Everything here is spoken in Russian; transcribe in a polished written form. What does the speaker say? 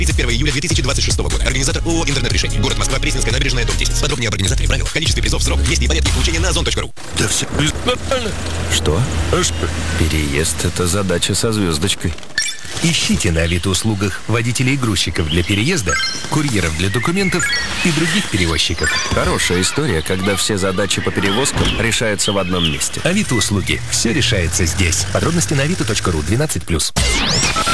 31 июля 2026 года. Организатор ООО «Интернет-решение». Город Москва, Пресненская набережная, дом 10. Подробнее об организаторе, правилах, количестве призов, срок, месте и порядке получения на ozon.ru. Да все нормально. Что? А что? Переезд — это задача со звездочкой. Ищите на Авито-услугах водителей и грузчиков для переезда, курьеров для документов и других перевозчиков. Хорошая история, когда все задачи по перевозкам решаются в одном месте. Авито-услуги. Все решается здесь. Подробности на avito.ru 12+.